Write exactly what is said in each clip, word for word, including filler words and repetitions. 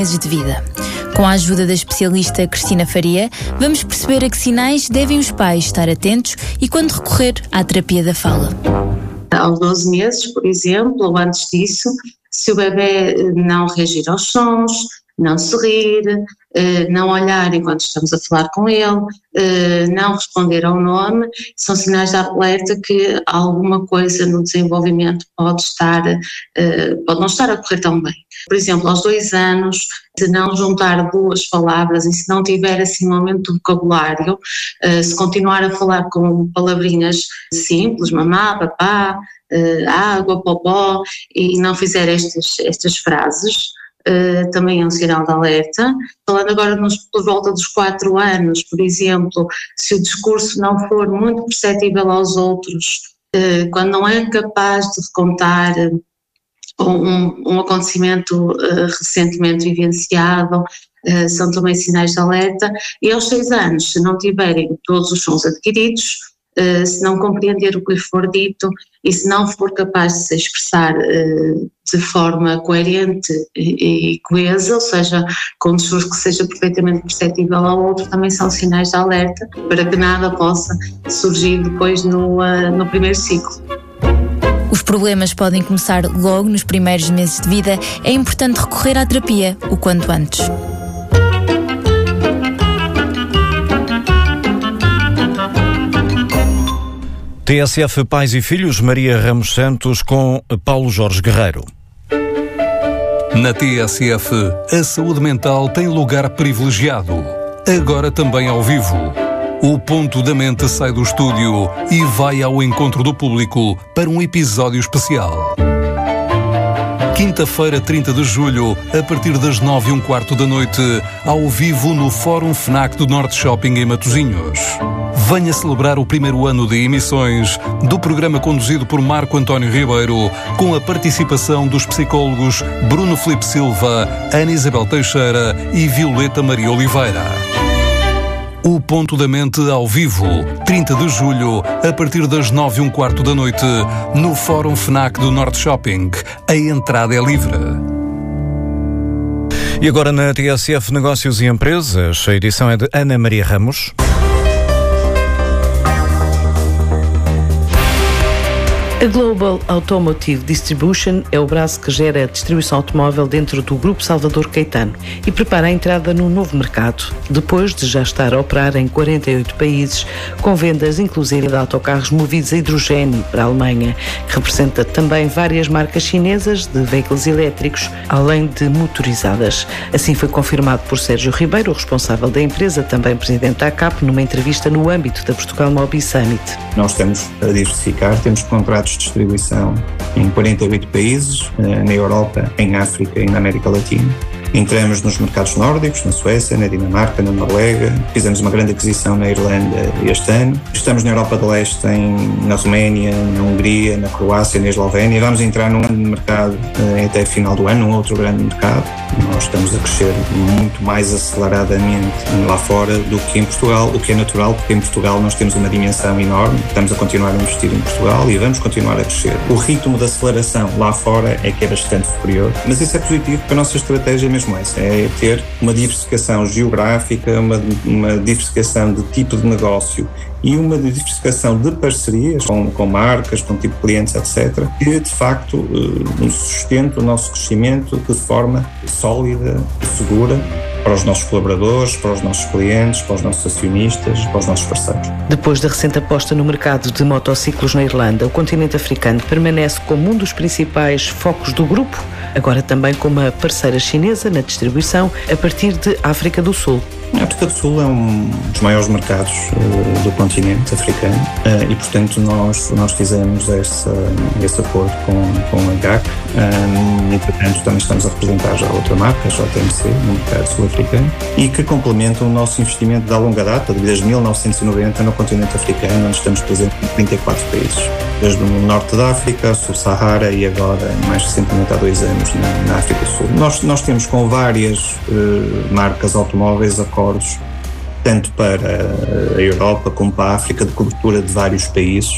meses de vida. Com a ajuda da especialista Cristina Faria, vamos perceber a que sinais devem os pais estar atentos e quando recorrer à terapia da fala. Aos doze meses, por exemplo, ou antes disso, se o bebê não reagir aos sons, não sorrir, não olhar enquanto estamos a falar com ele, não responder ao nome, são sinais de alerta que alguma coisa no desenvolvimento pode estar, pode não estar a correr tão bem. Por exemplo, aos dois anos, se não juntar duas palavras e se não tiver assim um aumento de vocabulário, se continuar a falar com palavrinhas simples, mamá, papá, água, popó, e não fizer estas, estas frases, Uh, também é um sinal de alerta. Falando agora nos, por volta dos quatro anos, por exemplo, se o discurso não for muito perceptível aos outros, uh, quando não é capaz de contar uh, um, um acontecimento uh, recentemente vivenciado, uh, são também sinais de alerta. E aos seis anos, se não tiverem todos os sons adquiridos, uh, se não compreender o que for dito e se não for capaz de se expressar uh, de forma coerente e, e coesa, ou seja, com um discurso que seja perfeitamente perceptível ao outro, também são sinais de alerta para que nada possa surgir depois no, uh, no primeiro ciclo. Os problemas podem começar logo nos primeiros meses de vida. É importante recorrer à terapia o quanto antes. T S F Pais e Filhos, Maria Ramos Santos com Paulo Jorge Guerreiro. Na T S F, a saúde mental tem lugar privilegiado. Agora também ao vivo. O Ponto da Mente sai do estúdio e vai ao encontro do público para um episódio especial. Quinta-feira, trinta de julho, a partir das nove e um quarto da noite, ao vivo no Fórum FNAC do Norte Shopping em Matosinhos. Venha celebrar o primeiro ano de emissões do programa conduzido por Marco António Ribeiro, com a participação dos psicólogos Bruno Filipe Silva, Ana Isabel Teixeira e Violeta Maria Oliveira. O Ponto da Mente ao vivo, trinta de julho, a partir das nove e um quarto da noite, no Fórum FNAC do Norte Shopping. A entrada é livre. E agora na T S F Negócios e Empresas, a edição é de Ana Maria Ramos. A Global Automotive Distribution é o braço que gera a distribuição automóvel dentro do Grupo Salvador Caetano e prepara a entrada no novo mercado, depois de já estar a operar em quarenta e oito países, com vendas inclusive de autocarros movidos a hidrogênio para a Alemanha, que representa também várias marcas chinesas de veículos elétricos, além de motorizadas. Assim foi confirmado por Sérgio Ribeiro, o responsável da empresa, também presidente da A C A P, numa entrevista no âmbito da Portugal Mobile Summit. Nós estamos a diversificar, temos contratos de distribuição em quarenta e oito países, na Europa, em África e na América Latina. Entramos nos mercados nórdicos, na Suécia, na Dinamarca, na Noruega, fizemos uma grande aquisição na Irlanda este ano. Estamos na Europa de Leste, em, na Roménia, na Hungria, na Croácia, na Eslovénia. Vamos entrar num grande mercado até final do ano, um outro grande mercado. Nós estamos a crescer muito mais aceleradamente lá fora do que em Portugal, o que é natural, porque em Portugal nós temos uma dimensão enorme. Estamos a continuar a investir em Portugal e vamos continuar a crescer. O ritmo de aceleração lá fora é que é bastante superior, mas isso é positivo porque a nossa estratégia é mesmo essa, é ter uma diversificação geográfica, uma, uma diversificação de tipo de negócio e uma diversificação de parcerias com, com marcas, com tipo de clientes, etcétera, que de facto uh, sustenta o nosso crescimento de forma sólida e segura para os nossos colaboradores, para os nossos clientes, para os nossos acionistas, para os nossos parceiros. Depois da recente aposta no mercado de motociclos na Irlanda, o continente africano permanece como um dos principais focos do grupo, agora também com uma parceira chinesa na distribuição a partir de África do Sul. A África do Sul é um dos maiores mercados uh, do continente africano uh, e, portanto, nós, nós fizemos esse, esse acordo com, com a G A C um, e, portanto, também estamos a representar já outra marca, a J M C, no mercado sul-africano, e que complementa o nosso investimento de longa data, desde mil novecentos e noventa, no continente africano, onde estamos presentes em trinta e quatro países, desde o norte da África, sul-Sahara e agora, mais recentemente, há dois anos, na, na África do Sul. Nós, nós temos com várias uh, marcas automóveis acordos tanto para a Europa como para a África, de cobertura de vários países,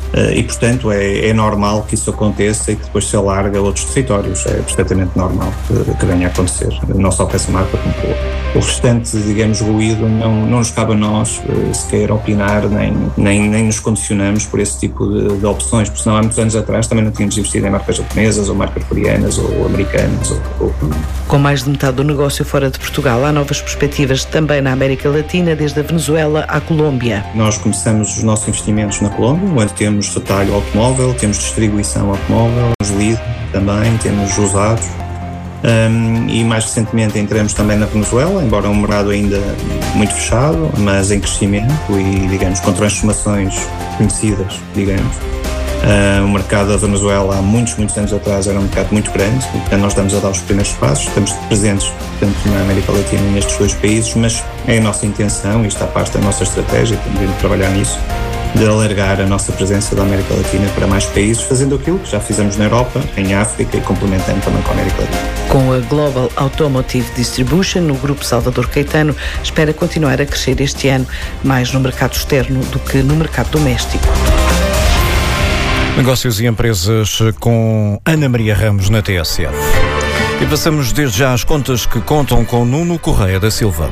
e, portanto, é, é normal que isso aconteça e que depois se alargue a outros territórios. É perfeitamente normal que, que venha a acontecer, não só para essa marca como para outra. O restante, digamos, ruído, não, não nos cabe a nós sequer opinar, nem, nem, nem nos condicionamos por esse tipo de, de opções, porque senão há muitos anos atrás também não tínhamos investido em marcas japonesas ou marcas coreanas ou americanas. Ou, ou... Com mais de metade do negócio fora de Portugal, há novas perspectivas também na América Latina, desde a Venezuela à Colômbia. Nós começamos os nossos investimentos na Colômbia, onde temos retalho automóvel, temos distribuição automóvel, temos lead também, temos usados. Um, e mais recentemente entramos também na Venezuela, embora um mercado ainda muito fechado, mas em crescimento e, digamos, com transformações conhecidas, digamos. Uh, o mercado da Venezuela há muitos, muitos anos atrás era um mercado muito grande, e portanto nós estamos a dar os primeiros passos, estamos presentes tanto na América Latina nestes dois países, mas é a nossa intenção, e está parte da nossa estratégia, estamos vindo trabalhar nisso, de alargar a nossa presença da América Latina para mais países, fazendo aquilo que já fizemos na Europa, em África e complementando também com a América Latina. Com a Global Automotive Distribution, o Grupo Salvador Caetano espera continuar a crescer este ano, mais no mercado externo do que no mercado doméstico. Negócios e empresas com Ana Maria Ramos na T S F. E passamos desde já às contas que contam com Nuno Correia da Silva.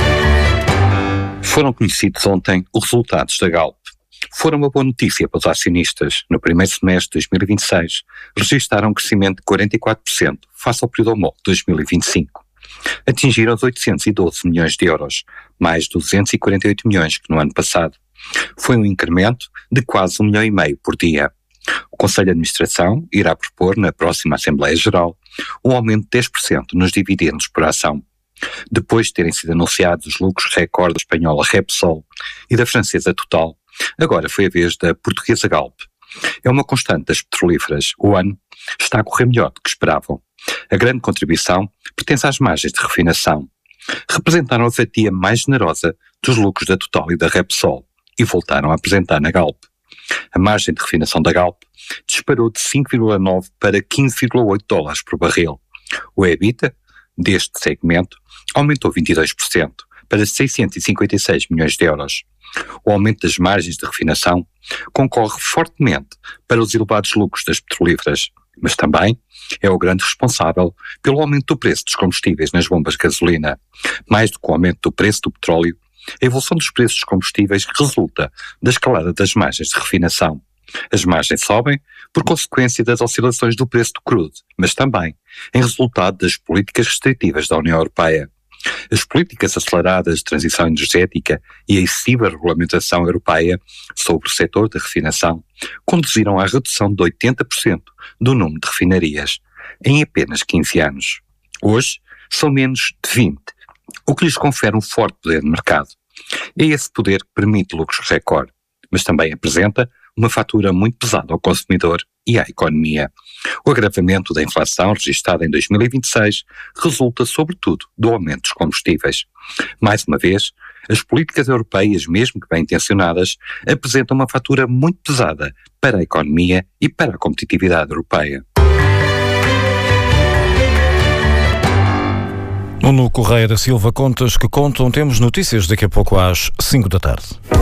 Foram conhecidos ontem os resultados da Galp. Foram uma boa notícia para os acionistas. No primeiro semestre de dois mil e vinte e seis, registaram um crescimento de quarenta e quatro por cento face ao período homólogo de dois mil e vinte e cinco. Atingiram os oitocentos e doze milhões de euros, mais de duzentos e quarenta e oito milhões que no ano passado. Foi um incremento de quase um milhão e meio por dia. O Conselho de Administração irá propor na próxima Assembleia Geral um aumento de dez por cento nos dividendos por ação. Depois de terem sido anunciados os lucros recorde da espanhola Repsol e da francesa Total, agora foi a vez da portuguesa Galp. É uma constante das petrolíferas. O ano está a correr melhor do que esperavam. A grande contribuição pertence às margens de refinação. Representaram a fatia mais generosa dos lucros da Total e da Repsol e voltaram a apresentar na Galp. A margem de refinação da Galp disparou de cinco vírgula nove para quinze vírgula oito dólares por barril. O EBITDA deste segmento aumentou vinte e dois por cento para seiscentos e cinquenta e seis milhões de euros. O aumento das margens de refinação concorre fortemente para os elevados lucros das petrolíferas, mas também é o grande responsável pelo aumento do preço dos combustíveis nas bombas de gasolina. Mais do que o aumento do preço do petróleo, a evolução dos preços dos combustíveis resulta da escalada das margens de refinação. As margens sobem por consequência das oscilações do preço do crudo, mas também em resultado das políticas restritivas da União Europeia. As políticas aceleradas de transição energética e a excessiva regulamentação europeia sobre o setor da refinação conduziram à redução de oitenta por cento do número de refinarias em apenas quinze anos. Hoje são menos de vinte, o que lhes confere um forte poder de mercado. É esse poder que permite lucros recorde, mas também apresenta uma fatura muito pesada ao consumidor e à economia. O agravamento da inflação registada em dois mil e vinte e seis resulta sobretudo do aumento dos combustíveis. Mais uma vez, as políticas europeias, mesmo que bem intencionadas, apresentam uma fatura muito pesada para a economia e para a competitividade europeia. Nuno Correia da Silva, contas que contam. Temos notícias daqui a pouco às cinco da tarde.